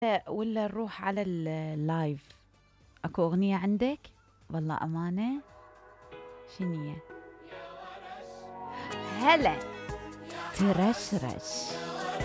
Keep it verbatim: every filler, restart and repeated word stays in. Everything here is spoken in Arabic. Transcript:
لا، ولا نروح على ال- اللايف. اكو اغنية عندك؟ والله امانة. شنية؟ هلا. ترشرش.